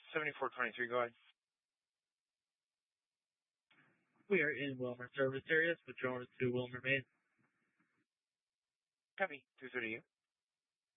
7423, go ahead. We are in Wilmer service area, switch over to Wilmer Main. Copy, 230.